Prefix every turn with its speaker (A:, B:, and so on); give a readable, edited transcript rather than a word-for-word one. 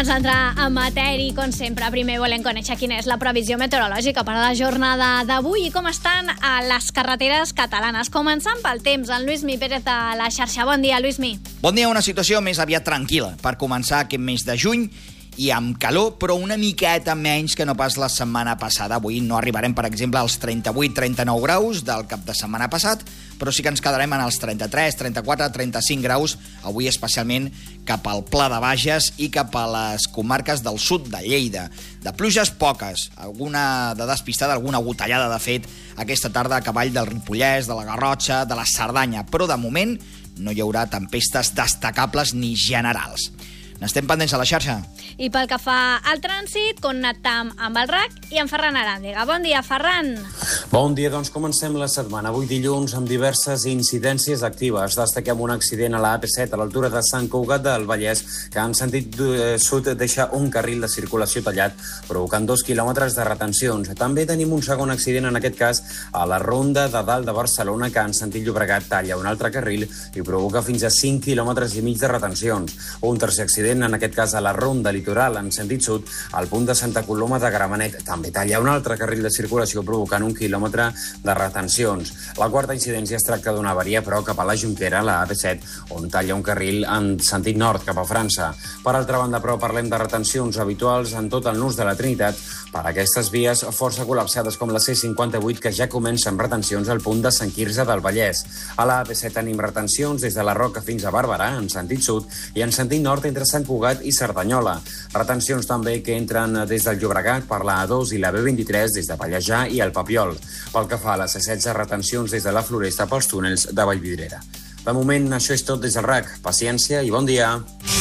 A: Abans d'entrar en matèria, com sempre, primer volem conèixer quina és la previsió meteorològica per a la jornada d'avui i com estan a les carreteres catalanes. Començant pel temps, en Lluís Mi Pérez de la xarxa. Bon dia, Lluís Mi.
B: Bon dia, una situació més aviat tranquil·la per començar aquest mes de juny i amb calor, però una miqueta menys que no pas la setmana passada. Avui no arribarem, per exemple, als 38-39 graus del cap de setmana passat, però sí que ens quedarem en els 33, 34, 35 graus, avui especialment cap al Pla de Bages i cap a les comarques del sud de Lleida. De pluges poques, alguna de despistada, alguna gotellada, de fet, aquesta tarda a cavall del Ripollès, de la Garrotxa, de la Cerdanya, però de moment no hi haurà tempestes destacables ni generals. N'estem pendents a la xarxa.
A: I pel que fa al trànsit, connectam amb el RAC i amb Ferran Aràndega. Bon dia, Ferran.
C: Bon dia, doncs comencem la setmana. Avui dilluns amb diverses incidències actives. Destaquem un accident a la AP7 a l'altura de Sant Cugat del Vallès que en sentit sud deixa un carril de circulació tallat, provocant 2 quilòmetres de retencions. També tenim un segon accident, en aquest cas a la Ronda de Dalt de Barcelona, que en sentit Llobregat talla un altre carril i provoca fins a 5 quilòmetres i mig de retencions. Un tercer accident, en aquest cas a la Ronda Litoral, en sentit sud, al punt de Santa Coloma de Gramenet. També talla un altre carril de circulació, provocant 1 quilòmetre de retencions. La quarta incidència es tracta d'una avaria, però cap a la Jonquera, la AP7, on talla un carril en sentit nord, cap a França. Per altra banda, però, parlem de retencions habituals en tot el nus de la Trinitat per aquestes vies força col·lapsades com la C58, que ja comença amb retencions al punt de Sant Quirze del Vallès. A la AP7 tenim retencions des de la Roca fins a Barberà, en sentit sud, i en sentit nord entre Sant Cugat i Cerdanyola. Retencions també que entren des del Llobregat per la A2 i la B23 des de Pallejà i el Papiol. Pel que fa a la C16, retencions des de la Floresta pels túnels de Vallvidrera. De moment, això és tot des del RAC. Paciència i bon dia.